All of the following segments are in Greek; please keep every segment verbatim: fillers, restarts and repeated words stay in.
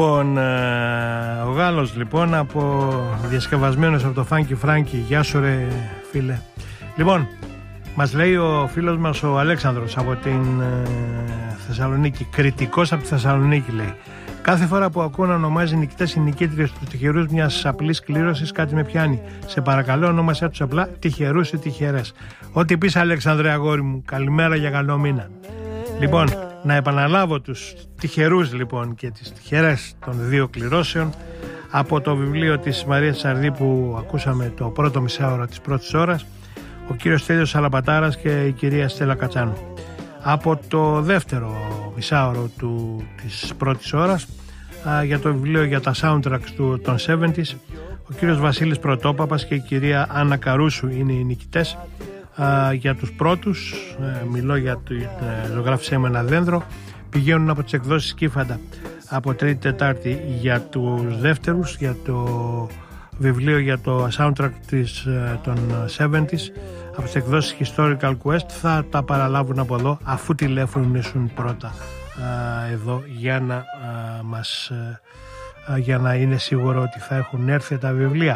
Λοιπόν, ο Γάλλος λοιπόν, από διασκευασμένος από το Φάνκι Φράνκι. Γεια σου ρε φίλε. Λοιπόν, μας λέει ο φίλος μας ο Αλέξανδρος από την ε, Θεσσαλονίκη, κριτικός από τη Θεσσαλονίκη, λέει: κάθε φορά που ακούω να ονομάζει νικητές ή νικήτριες τους τυχερούς μιας απλής κλήρωσης, κάτι με πιάνει. Σε παρακαλώ, ονόμασέ τους απλά τυχερούς ή τυχερές. Ό,τι πεις, Αλεξανδρέ αγόρι μου, καλημέρα για καλό μήνα. Λοιπόν, να επαναλάβω τους τυχερούς λοιπόν και τις τυχερές των δύο κληρώσεων από το βιβλίο της Μαρίας Τσαρδί που ακούσαμε το πρώτο μισάωρο της πρώτης ώρας, ο κύριος Στέλιος Σαλαπατάρας και η κυρία Στέλλα Κατσάνου. Από το δεύτερο μισάωρο του, της πρώτης ώρας, α, για το βιβλίο για τα soundtracks του, των εβδομήντα, ο κύριος Βασίλης Πρωτόπαπας και η κυρία Άννα Καρούσου είναι οι νικητές. Uh, για τους πρώτους, uh, μιλώ για το uh, ζωγράφησέ με ένα δέντρο, πηγαίνουν από τις εκδόσεις Κύφαντα από Τρίτη Τετάρτη. Για τους δεύτερους, για το βιβλίο για το soundtrack της, uh, των εβδομήντα από τις εκδόσεις Historical Quest, θα τα παραλάβουν από εδώ, αφού τηλέφωνήσουν πρώτα uh, εδώ για να uh, μας uh, uh, για να είναι σίγουρο ότι θα έχουν έρθει τα βιβλία.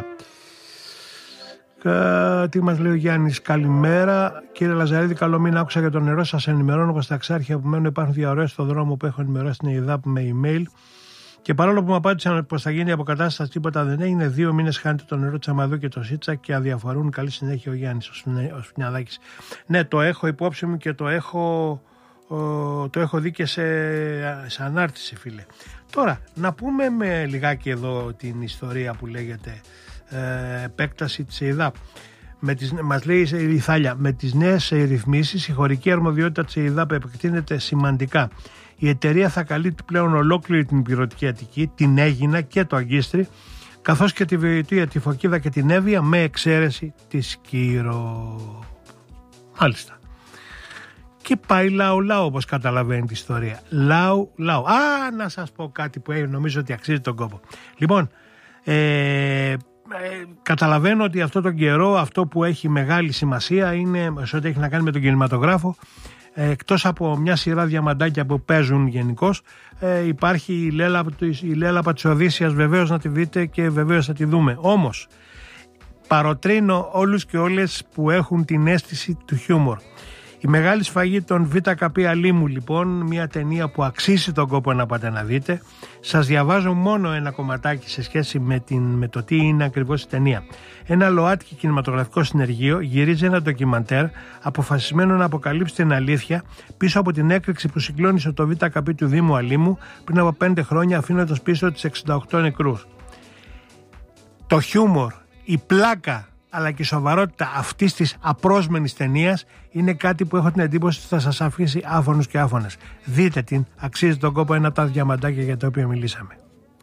Uh, τι μας λέει ο Γιάννης? Καλημέρα κύριε Λαζαρίδη, καλό μήνα. Άκουσα για το νερό, σας ενημερώνω πως τα Ξάρχεια που μένουν υπάρχουν διαρροές στον δρόμο που έχω ενημερώσει την ΕΙΔΑΠ με email, και παρόλο που μου απάντησαν πως θα γίνει η αποκατάσταση, τίποτα δεν έγινε. Δύο μήνες χάνεται το νερό της Αμαδού και το Σίτσα και αδιαφορούν. Καλή συνέχεια ο Γιάννης ο Σπινιαδάκης. Ναι, το έχω υπόψη μου και το έχω, ο, το έχω δει και σε, σε ανάρτηση, φίλε. Τώρα να πούμε με λιγάκι εδώ την ιστορία που λέγεται Ε, επέκταση της ΕΙΔΑΠ. Με τις, μας λέει η Θάλια, με τις νέες ρυθμίσεις η χωρική αρμοδιότητα της ΕΙΔΑΠ επεκτείνεται σημαντικά. Η εταιρεία θα καλύπτει πλέον ολόκληρη την Ηπειρωτική Αττική, την Αίγινα και το Αγκίστρι, καθώς και τη Βεϊτία, τη Φωκίδα και την Εύβοια, με εξαίρεση τη Σκύρο. Μάλιστα. Και πάει λαού λαού, όπως καταλαβαίνει τη ιστορία. Λαού λαού. Α, να σας πω κάτι που νομίζω ότι αξίζει τον κόπο. Λοιπόν, ε, Ε, καταλαβαίνω ότι αυτό τον καιρό αυτό που έχει μεγάλη σημασία είναι σε ό,τι έχει να κάνει με τον κινηματογράφο, ε, εκτός από μια σειρά διαμαντάκια που παίζουν γενικώς, ε, υπάρχει η Λέλαπα, η Λέλαπα της Οδύσσιας, βεβαίως να τη δείτε και βεβαίως θα τη δούμε. Όμως παροτρύνω όλους και όλες που έχουν την αίσθηση του χιούμορ. Η Μεγάλη Σφαγή των ΒΚ Αλήμου, λοιπόν, μια ταινία που αξίζει τον κόπο να πάτε να δείτε. Σας διαβάζω μόνο ένα κομματάκι σε σχέση με, την, με το τι είναι ακριβώς η ταινία. Ένα ΛΟΑΤΚΙ κινηματογραφικό συνεργείο γυρίζει ένα ντοκιμαντέρ αποφασισμένο να αποκαλύψει την αλήθεια πίσω από την έκρηξη που συγκλώνησε το ΒΚ του Δήμου Αλήμου πριν από πέντε χρόνια, αφήνοντας πίσω τις εξήντα οκτώ νεκρούς. Το χιούμορ, η πλάκα αλλά και η σοβαρότητα αυτής της απρόσμενης ταινίας είναι κάτι που έχω την εντύπωση ότι θα σας αφήσει άφωνους και άφωνες. Δείτε την, αξίζει τον κόπο, ένα από τα διαμαντάκια για τα οποία μιλήσαμε.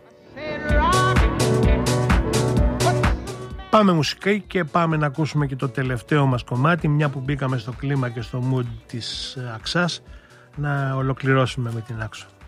Πάμε μουσική και πάμε να ακούσουμε και το τελευταίο μας κομμάτι, μια που μπήκαμε στο κλίμα και στο mood της Αξάς, να ολοκληρώσουμε με την Άξο.